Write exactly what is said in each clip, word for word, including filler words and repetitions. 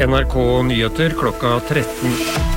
N R K Nyheter klokka tretten.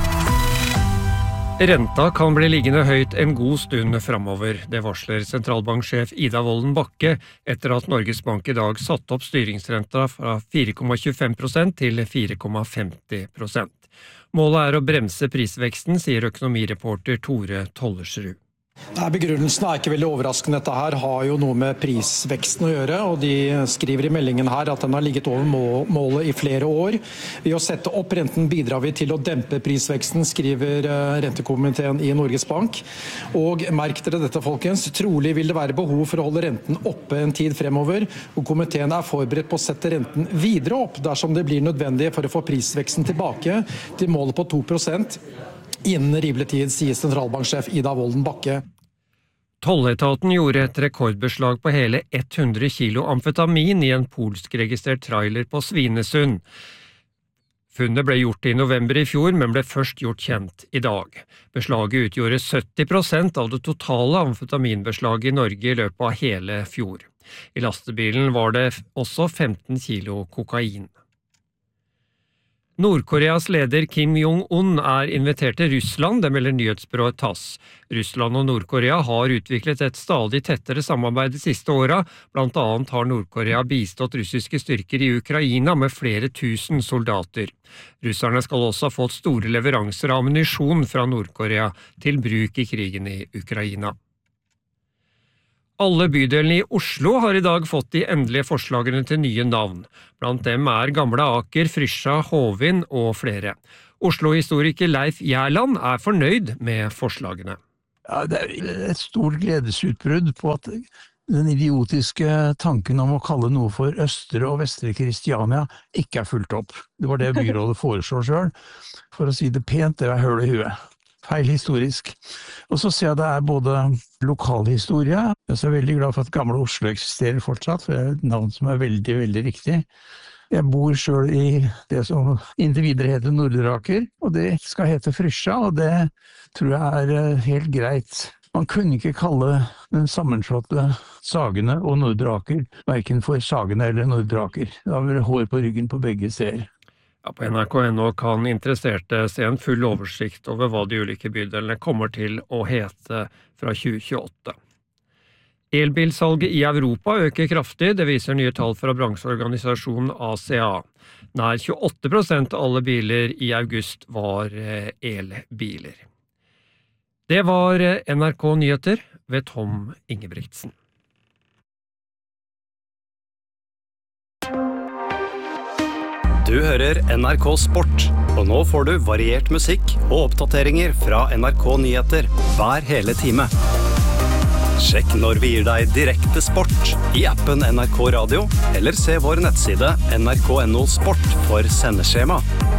Renta kan bli liggende høyt en god stund fremover. Det varsler sentralbanksjef Ida Wolden Bakke etter at Norges Bank i dag satte opp styringsrenta fra fire komma tjuefem prosent til fire komma femti prosent. Målet er å bremse prisveksten, sier økonomireporter Tore Tollersrud. Nei, begrunnelsen er ikke veldig overraskende. Dette her har jo noe med prisveksten å gjøre, og de skriver i meldingen her at den har ligget over målet i flere år. Ved å sette opp renten bidrar vi til å dempe prisveksten, skriver rentekomiteen i Norges Bank. Og merk dere dette, folkens, trolig vil det være behov for å holde renten oppe en tid fremover, og komiteen er forberedt på å sette renten videre opp dersom det blir nødvendig for å få prisveksten tilbake til målet på to prosent. Innen rimelig tid, sier sentralbanksjef Ida Wolden Bakke. Tolletaten gjorde et rekordbeslag på hele hundre kilo amfetamin i en polskregistrert trailer på Svinesund. Funnet ble gjort i november i fjor, men ble først gjort kjent i dag. Beslaget utgjorde sytti prosent av det totale amfetaminbeslaget i Norge i løpet av hele fjor. I lastebilen var det også femten kilo kokain. Nord-Koreas leder Kim Jong-un er invitert til Russland, det melder nyhetsbyrået TASS. Russland og Nord-Korea har utviklet et stadig tettere samarbeid de siste åra. Blant annet har Nord-Korea bistått russiske styrker i Ukraina med flere tusen soldater. Russerne skal også ha fått store leveranser av ammunisjon fra Nord-Korea til bruk i krigen i Ukraina. Alle bydelene i Oslo har i dag fått de endelige forslagene til nye navn. Blant dem er Gamle Aker, Frysja, Hovin og flere. Oslo-historiker Leif Gjerland er fornøyd med forslagene. Ja, det er et stort gledesutbrudd på at den idiotiske tanken om å kalle noe for Østre og Vestre Kristiania ikke er fulgt opp. Det var det byrådet foreslår selv. For å si det pent, det er høl i huet. Feil historisk. Og så ser jeg det er både lokalhistorie. Jeg er veldig glad for at Gamle Oslo eksisterer fortsatt, for det er et navn som er veldig, veldig riktig. Jeg bor selv i det som inntil videre heter Nordre Aker, og det skal hete Frysja, og det tror jeg er helt greit. Man kunne ikke kalle den sammenslåtte Sagene og Nordre Aker, hverken for Sagene eller Nordre Aker. Det har vært hår på ryggen på begge steder. Ja, på N R K punktum N O kan interesserte se en full oversikt over hva de ulike bydelene kommer til å hete fra tjue tjueåtte. Elbilsalget i Europa øker kraftig, det viser nye tall fra bransjeorganisasjonen A C A. Nær tjueåtte prosent av alle biler i august var elbiler. Det var N R K Nyheter ved Tom Ingebrigtsen. Du hører N R K Sport, og nå får du variert musikk og oppdateringer fra N R K Nyheter hver hele time. Sjekk når vi gir deg direkte sport i appen N R K Radio, eller se vår nettside N R K punktum N O Sport for sendeskjema.